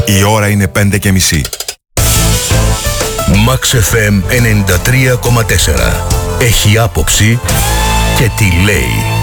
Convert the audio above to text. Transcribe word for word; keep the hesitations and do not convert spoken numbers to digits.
Η ώρα είναι πέντε και μισή. Max εφ εμ ενενήντα τρία κόμμα τέσσερα. Έχει άποψη και τη λέει.